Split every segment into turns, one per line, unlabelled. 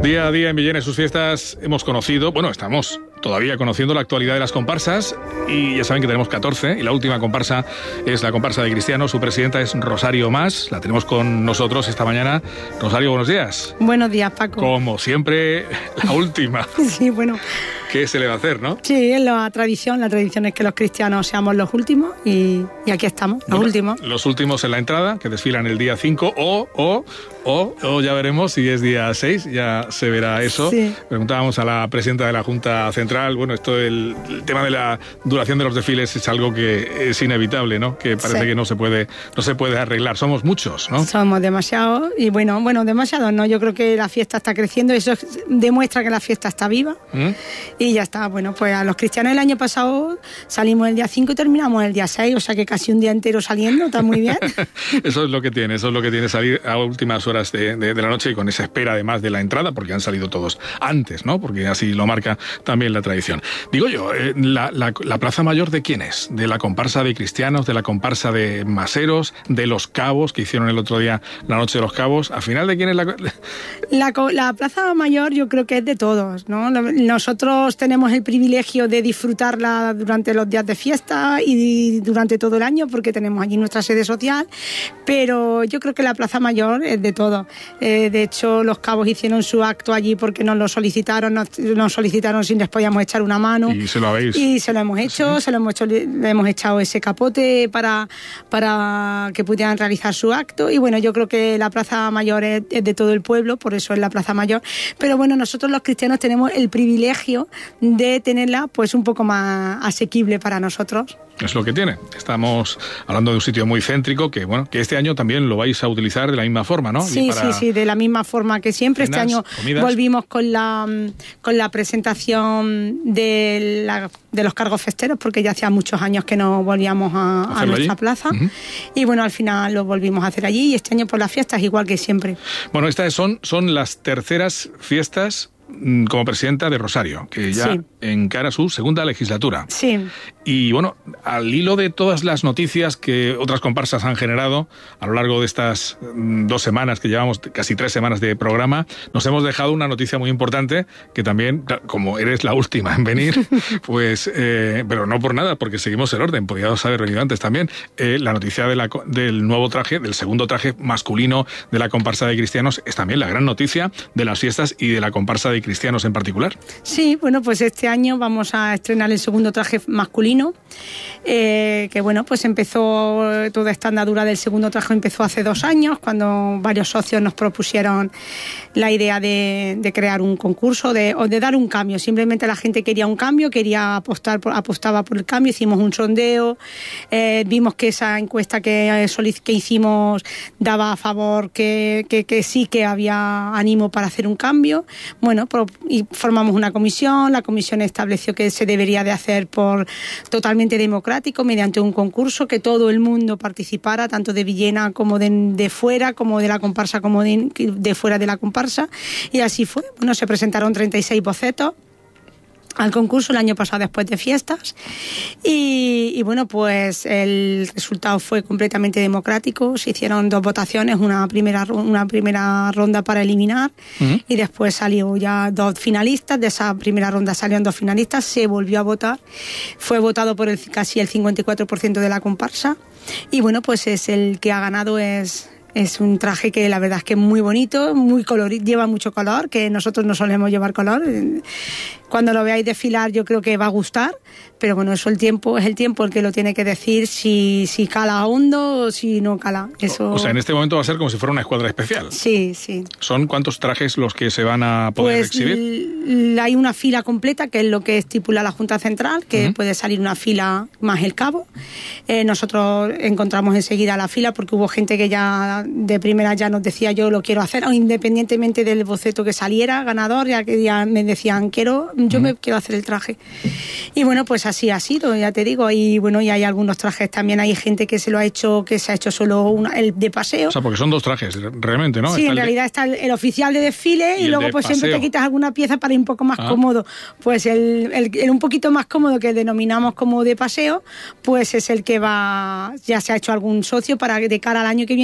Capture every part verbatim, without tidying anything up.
Día a día en Villena y sus fiestas hemos conocido, bueno, estamos todavía conociendo la actualidad de las comparsas y ya saben que tenemos catorce y la última comparsa es la comparsa de Cristianos. Su presidenta es Rosario Mas, la tenemos con nosotros esta mañana. Rosario, buenos días.
Buenos días, Paco.
Como siempre, la última.
Sí, bueno.
¿Qué se le va a hacer, no?
Sí, es la tradición. La tradición es que los cristianos seamos los últimos y, y aquí estamos, los bueno, últimos.
Los últimos en la entrada, que desfilan el día cinco o, o, o, o ya veremos si es día seis, ya se verá eso.
Sí.
Preguntábamos a la presidenta de la Junta Central, bueno, esto el, el tema de la duración de los desfiles es algo que es inevitable, ¿no? Que parece sí. que no se puede no se puede arreglar. Somos muchos, ¿no?
Somos demasiados y bueno, bueno, demasiados, ¿no? Yo creo que la fiesta está creciendo, eso demuestra que la fiesta está viva. ¿Mm? Y ya está, bueno, pues a los cristianos el año pasado salimos el día cinco y terminamos el día seis, o sea que casi un día entero saliendo, está muy bien.
Eso es lo que tiene, eso es lo que tiene salir a últimas horas de, de, de la noche y con esa espera además de la entrada, porque han salido todos antes, ¿no? Porque así lo marca también la tradición. Digo yo, eh, la, la, la Plaza Mayor ¿de quién es? ¿De la comparsa de Cristianos, de la comparsa de Maseros, de los Cabos, que hicieron el otro día la Noche de los Cabos? ¿Al final de quién es la...?
La, la Plaza Mayor yo creo que es de todos, ¿no? Nosotros tenemos el privilegio de disfrutarla durante los días de fiesta y durante todo el año porque tenemos allí nuestra sede social, pero yo creo que la Plaza Mayor es de todos. Eh, de hecho, los Cabos hicieron su acto allí porque nos lo solicitaron, nos, nos solicitaron si les podíamos echar una mano.
Y se lo habéis.
Y se lo hemos hecho, ¿sí? se lo hemos hecho, le hemos echado ese capote para, para que pudieran realizar su acto. Y bueno, yo creo que la Plaza Mayor es, es de todo el pueblo, por eso es la Plaza Mayor. Pero bueno, nosotros los cristianos tenemos el privilegio de tenerla pues un poco más asequible para nosotros.
Es lo que tiene. Estamos hablando de un sitio muy céntrico que, bueno, que este año también lo vais a utilizar de la misma forma, ¿no?
Sí, sí, sí, de la misma forma que siempre. Cenas, este año
comidas.
Volvimos con la con la presentación de, la, de los cargos festeros, porque ya hacía muchos años que no volvíamos a, a nuestra allí? plaza. Uh-huh. Y bueno, al final lo volvimos a hacer allí y este año por las fiestas igual que siempre.
Bueno, estas son, son las terceras fiestas como presidenta de Rosario, que ya sí. encara su segunda legislatura.
Sí.
Y bueno, al hilo de todas las noticias que otras comparsas han generado a lo largo de estas dos semanas que llevamos, casi tres semanas de programa, nos hemos dejado una noticia muy importante que también, como eres la última en venir, pues, eh, pero no por nada, porque seguimos el orden, podíamos haber venido antes también, eh, la noticia de la, del nuevo traje, del segundo traje masculino de la comparsa de Cristianos es también la gran noticia de las fiestas y de la comparsa de Cristianos en particular.
Sí, bueno, pues este año vamos a estrenar el segundo traje masculino, eh, que bueno, pues empezó toda esta andadura del segundo traje empezó hace dos años, cuando varios socios nos propusieron la idea de, de crear un concurso de, o de dar un cambio. Simplemente la gente quería un cambio, quería apostar por, apostaba por el cambio, hicimos un sondeo, eh, vimos que esa encuesta que, que hicimos daba a favor que, que, que sí que había ánimo para hacer un cambio. Bueno, y formamos una comisión, la comisión estableció que se debería de hacer por totalmente democrático, mediante un concurso, que todo el mundo participara, tanto de Villena como de, de fuera, como de la comparsa, como de, de fuera de la comparsa, y así fue. Bueno, se presentaron treinta y seis bocetos al concurso el año pasado después de fiestas y, y bueno, pues el resultado fue completamente democrático. Se hicieron dos votaciones, una primera una primera ronda para eliminar uh-huh. y después salió ya dos finalistas. De esa primera ronda salieron dos finalistas, se volvió a votar, fue votado por el, casi el cincuenta y cuatro por ciento de la comparsa y bueno, pues es el que ha ganado. es Es un traje que la verdad es que es muy bonito, muy colorido, lleva mucho color, que nosotros no solemos llevar color. Cuando lo veáis desfilar yo creo que va a gustar, pero bueno, eso el tiempo es el tiempo el que lo tiene que decir si, si cala hondo o si no cala. Eso...
O sea, en este momento va a ser como si fuera una escuadra especial.
Sí, sí.
¿Son cuántos trajes los que se van a poder
pues,
exhibir?
L- hay una fila completa, que es lo que estipula la Junta Central, que uh-huh. puede salir una fila más el cabo. Eh, nosotros encontramos enseguida la fila porque hubo gente que ya de primera ya nos decía yo lo quiero hacer, o independientemente del boceto que saliera ganador, ya que ya me decían quiero yo uh-huh. me quiero hacer el traje. Y bueno, pues así ha sido, ya te digo. Y bueno, y hay algunos trajes también, hay gente que se lo ha hecho, que se ha hecho solo una, el de paseo.
O sea, porque son dos trajes, realmente, ¿no?
Sí,
está
en realidad de... está el, el oficial de desfile y, y luego pues paseo. Siempre te quitas alguna pieza para ir un poco más ah. cómodo. Pues el, el, el un poquito más cómodo, que denominamos como de paseo, pues es el que va, ya se ha hecho algún socio para de cara al año que viene pues hacer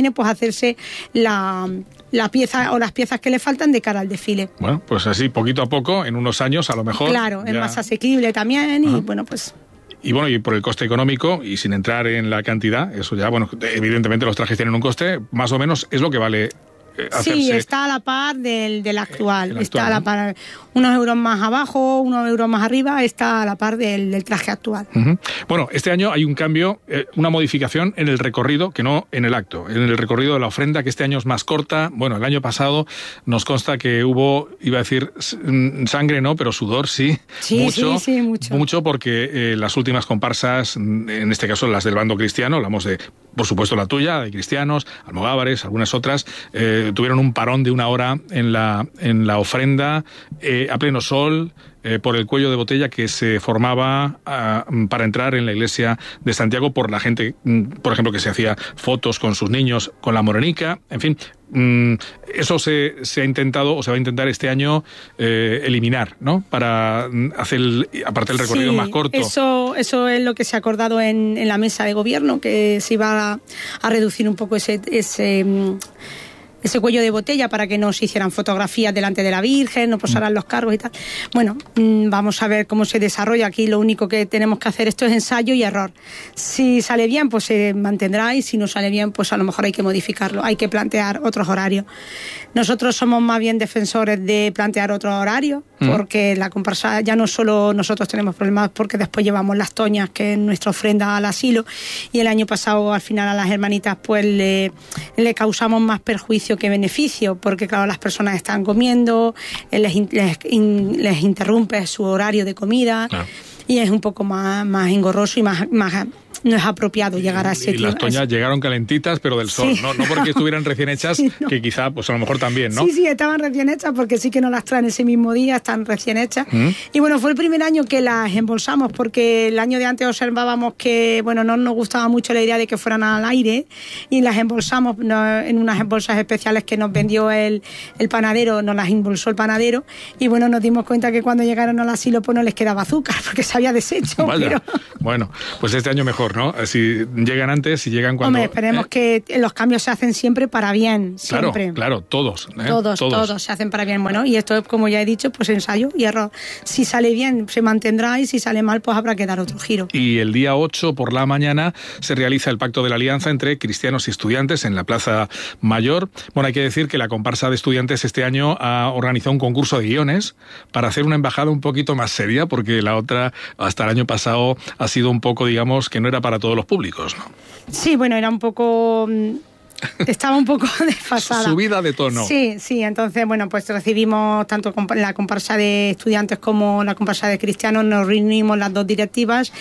hacerse la, la pieza o las piezas que le faltan de cara al desfile.
Bueno, pues así, poquito a poco, en unos años a lo mejor...
Claro, ya... es más asequible también. Ajá. Y bueno, pues...
Y bueno, y por el coste económico, y sin entrar en la cantidad, eso ya, bueno, evidentemente los trajes tienen un coste, más o menos es lo que vale... Hacerse.
Sí, está a la par del, del actual.
El actual,
está a la par, unos euros más abajo, unos euros más arriba, está a la par del, del traje actual.
Uh-huh. Bueno, este año hay un cambio, eh, una modificación en el recorrido, que no en el acto, en el recorrido de la ofrenda, que este año es más corta. Bueno, el año pasado nos consta que hubo, iba a decir, sangre no, pero sudor sí.
Sí,
mucho,
sí, sí, mucho.
Mucho porque eh, las últimas comparsas, en este caso las del bando cristiano, hablamos de, por supuesto, la tuya, de cristianos, almogávares, algunas otras, eh, tuvieron un parón de una hora en la, en la ofrenda, eh, a pleno sol, eh, por el cuello de botella que se formaba uh, para entrar en la iglesia de Santiago por la gente, por ejemplo, que se hacía fotos con sus niños, con la morenica, en fin. Mm, eso se, se ha intentado o se va a intentar este año eh, eliminar, ¿no? Para hacer, el, aparte del recorrido
sí,
más corto.
Eso, eso es lo que se ha acordado en, en la mesa de gobierno, que se iba a, a reducir un poco ese... ese ese cuello de botella para que no se hicieran fotografías delante de la Virgen, no posaran los cargos y tal. Bueno, vamos a ver cómo se desarrolla. Aquí lo único que tenemos que hacer, esto es ensayo y error. Si sale bien, pues se mantendrá, y si no sale bien, pues a lo mejor hay que modificarlo, hay que plantear otros horarios. Nosotros somos más bien defensores de plantear otros horarios, porque la comparsa, ya no solo nosotros tenemos problemas, porque después llevamos las toñas, que es nuestra ofrenda al asilo, y el año pasado al final a las hermanitas pues le, le causamos más perjuicio que beneficio, porque claro, las personas están comiendo, les, les, les interrumpe su horario de comida, claro. Y es un poco más, más engorroso y más, más no es apropiado llegar a ese
tiempo. Y las toñas llegaron calentitas, pero del sol, sí. no, no porque estuvieran recién hechas, sí, no. que quizá, pues a lo mejor también, ¿no?
Sí, sí, estaban recién hechas, porque sí que no las traen ese mismo día, están recién hechas. ¿Mm? Y bueno, fue el primer año que las embolsamos, porque el año de antes observábamos que, bueno, no nos gustaba mucho la idea de que fueran al aire, y las embolsamos no, en unas bolsas especiales que nos vendió el, el panadero, nos las embolsó el panadero, y bueno, nos dimos cuenta que cuando llegaron al asilo pues no les quedaba azúcar, porque se había deshecho.
Vaya.
Pero...
Bueno, pues este año mejor, ¿no? Si llegan antes, si llegan cuando...
Hombre, esperemos eh... que los cambios se hacen siempre para bien, siempre.
Claro, claro, todos, ¿eh?
Todos, todos. Todos se hacen para bien. Bueno, y esto, como ya he dicho, pues ensayo y error. Si sale bien, se mantendrá, y si sale mal, pues habrá que dar otro giro.
Y el día ocho por la mañana se realiza el Pacto de la Alianza entre cristianos y estudiantes en la Plaza Mayor. Bueno, hay que decir que la comparsa de estudiantes este año ha organizado un concurso de guiones para hacer una embajada un poquito más seria, porque la otra, hasta el año pasado, ha sido un poco, digamos, que no era para todos los públicos, ¿no?
Sí, bueno, era un poco... Estaba un poco desfasada.
Subida de tono.
Sí, sí, entonces, bueno, pues recibimos tanto la comparsa de estudiantes como la comparsa de cristianos, nos reunimos las dos directivas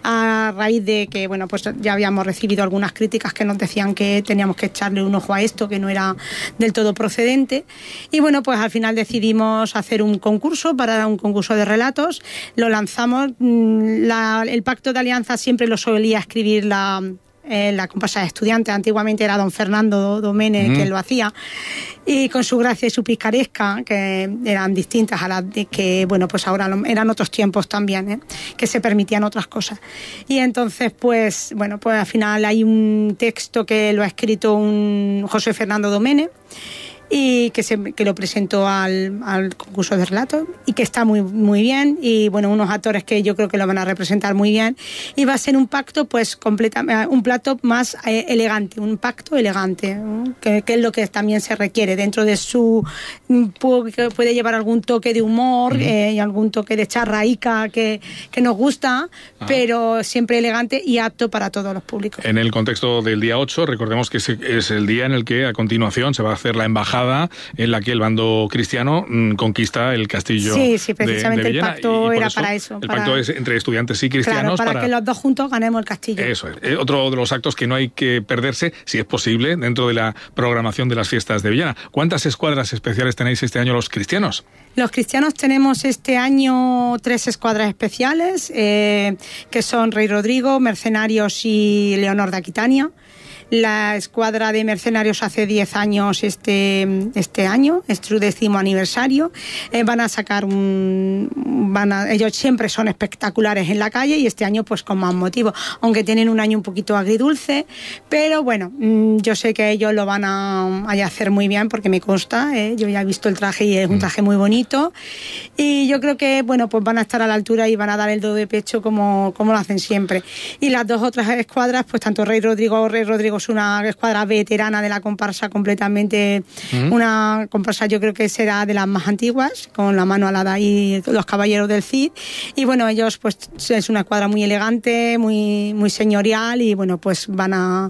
a raíz de que, bueno, pues ya habíamos recibido algunas críticas que nos decían que teníamos que echarle un ojo a esto, que no era del todo procedente, y bueno, pues al final decidimos hacer un concurso, para un concurso de relatos, lo lanzamos, la, el Pacto de Alianza siempre lo solía escribir la... Eh, la comparsa de estudiantes, antiguamente era don Fernando Domene mm. quien lo hacía, y con su gracia y su picaresca, que eran distintas a las de que, bueno, pues ahora lo, eran otros tiempos también, ¿eh? Que se permitían otras cosas. Y entonces, pues, bueno, pues al final hay un texto que lo ha escrito un José Fernando Domene, y que, se, que lo presentó al, al concurso de relatos, y que está muy, muy bien, y bueno, unos actores que yo creo que lo van a representar muy bien, y va a ser un pacto pues completamente, un plato más eh, elegante, un pacto elegante, ¿no? que, que es lo que también se requiere dentro de su, puede, puede llevar algún toque de humor, uh-huh. eh, y algún toque de charraíca que, que nos gusta, uh-huh. pero siempre elegante y apto para todos los públicos.
En el contexto del día ocho, recordemos que es el día en el que a continuación se va a hacer la embajada en la que el bando cristiano mmm, conquista el castillo.
Sí, sí, precisamente
de, de Villena,
el pacto
y, y
era
eso,
para eso.
El
para...
pacto es entre estudiantes y cristianos.
Claro, para,
para
que los dos juntos ganemos el castillo.
Eso es. Eh, otro de los actos que no hay que perderse, si es posible, dentro de la programación de las fiestas de Villena. ¿Cuántas escuadras especiales tenéis este año los cristianos?
Los cristianos tenemos este año tres escuadras especiales, eh, que son Rey Rodrigo, Mercenarios y Leonor de Aquitania. La escuadra de mercenarios hace diez años este, este año, es su décimo aniversario. Eh, van a sacar un... Van a, ellos siempre son espectaculares en la calle y este año pues con más motivo, aunque tienen un año un poquito agridulce, pero bueno, yo sé que ellos lo van a, a hacer muy bien porque me consta, ¿eh? Yo ya he visto el traje y es un traje muy bonito y yo creo que bueno, pues van a estar a la altura y van a dar el do de pecho como, como lo hacen siempre. Y las dos otras escuadras, pues tanto Rey Rodrigo, Rey Rodrigo es una escuadra veterana de la comparsa completamente, uh-huh. Una comparsa yo creo que será de las más antiguas, con la mano alada y los caballeros del Cid, y bueno, ellos pues es una escuadra muy elegante, muy, muy señorial y bueno, pues van a...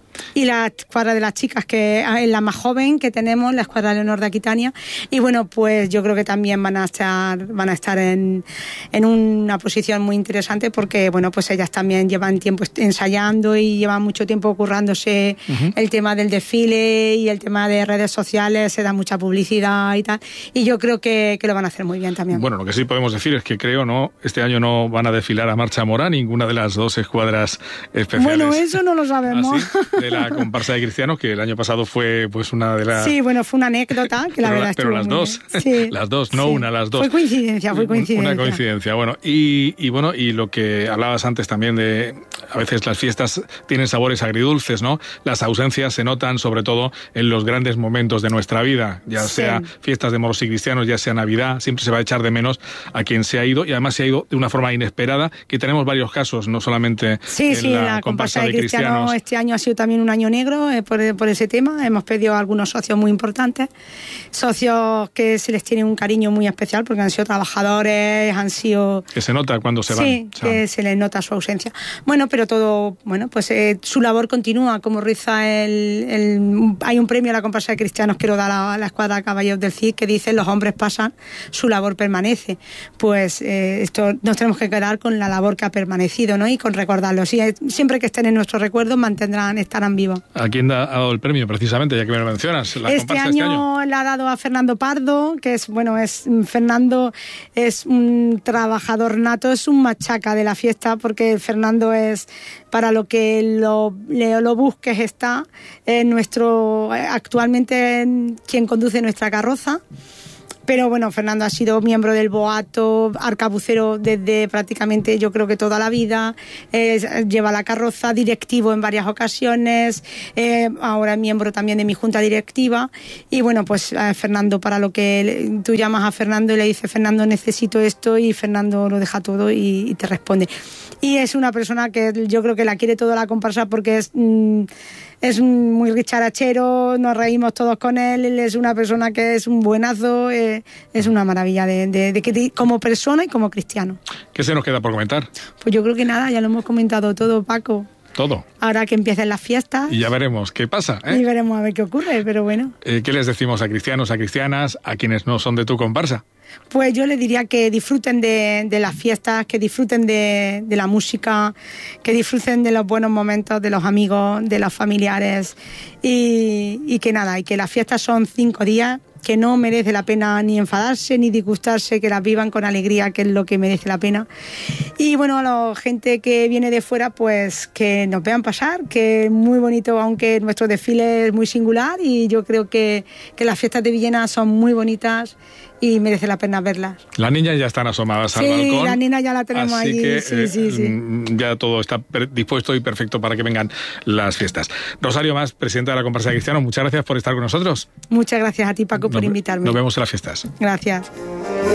Y la escuadra de las chicas, que es la más joven que tenemos, la escuadra de Leonor de Aquitania, y bueno, pues yo creo que también van a estar van a estar en, en una posición muy interesante porque bueno, pues ellas también llevan tiempo ensayando y llevan mucho tiempo currándose uh-huh. el tema del desfile y el tema de redes sociales, se da mucha publicidad y tal, y yo creo que, que lo van a hacer muy bien también.
Bueno, lo que sí podemos decir es que creo, ¿no? Este año no van a desfilar a marcha mora ninguna de las dos escuadras especiales.
Bueno, eso no lo sabemos.
¿Ah, sí? De la comparsa de cristianos, que el año pasado fue pues una de las...
Sí, bueno, fue una anécdota que la
pero,
verdad
pero las dos,
sí,
las dos, no
sí.
una, las dos.
Fue coincidencia, fue coincidencia.
Una coincidencia, bueno, y, y bueno, y lo que hablabas antes también de, a veces las fiestas tienen sabores agridulces, ¿no? Las ausencias se notan sobre todo en los grandes momentos de nuestra vida, ya sí. sea fiestas de moros y cristianos, ya sea Navidad, siempre se va a echar de menos a quien se ha ido, y además se ha ido de una forma inesperada, que tenemos varios casos, no solamente
sí,
en
sí,
la,
la
comparsa, comparsa de,
de cristianos.
cristianos.
Este año ha sido también un año negro eh, por, por ese tema. Hemos pedido a algunos socios muy importantes, socios que se les tiene un cariño muy especial porque han sido trabajadores, han sido...
Que se nota cuando se van.
Sí, o sea, que se les nota su ausencia. Bueno, pero todo, bueno, pues eh, su labor continúa, como riza el, el... Hay un premio a la comparsa de cristianos que lo da la, la escuadra Caballeros del Cid, que dice: los hombres pasan, su labor permanece. Pues eh, esto nos tenemos que quedar con la labor que ha permanecido, ¿no? Y con recordarlo. Sí, siempre que estén en nuestros recuerdos mantendrán, estarán vivos.
¿A quién ha dado el premio precisamente, ya que me lo mencionas? La
este, año este año le ha dado a Fernando Pardo, que es, bueno, es Fernando es un trabajador nato, es un machaca de la fiesta, porque Fernando es, para lo que lo, le, lo busques está, es nuestro, actualmente quien conduce nuestra carroza. Pero bueno, Fernando ha sido miembro del Boato, arcabucero desde prácticamente yo creo que toda la vida, eh, lleva la carroza, directivo en varias ocasiones, eh, ahora es miembro también de mi junta directiva, y bueno, pues eh, Fernando, para lo que le, tú llamas a Fernando y le dices: Fernando, necesito esto, y Fernando lo deja todo y, y te responde. Y es una persona que yo creo que la quiere toda la comparsa porque es... Mmm, es muy dicharachero, nos reímos todos con él, él es una persona que es un buenazo, eh, es una maravilla de, de, de que como persona y como cristiano.
¿Qué se nos queda por comentar?
Pues yo creo que nada, ya lo hemos comentado todo, Paco.
Todo.
Ahora que empiecen las fiestas.
Y ya veremos qué pasa, ¿eh?
Y veremos a ver qué ocurre, pero bueno.
Eh, ¿Qué les decimos a cristianos, a cristianas, a quienes no son de tu comparsa?
Pues yo les diría que disfruten de, de las fiestas, que disfruten de, de la música, que disfruten de los buenos momentos, de los amigos, de los familiares, y, y que nada, y que las fiestas son cinco días, que no merece la pena ni enfadarse ni disgustarse, que las vivan con alegría, que es lo que merece la pena. Y bueno, a la gente que viene de fuera, pues que nos vean pasar, que es muy bonito, aunque nuestro desfile es muy singular, y yo creo que, que las fiestas de Villena son muy bonitas y merece la pena verlas.
Las niñas ya están asomadas al
sí,
balcón.
Sí, las niñas ya la tenemos
así
allí.
Que,
sí,
eh,
sí, sí.
ya todo está dispuesto y perfecto para que vengan las fiestas. Rosario Mas, presidenta de la comparsa de cristianos, muchas gracias por estar con nosotros.
Muchas gracias a ti, Paco, por
nos,
invitarme.
Nos vemos en las fiestas.
Gracias.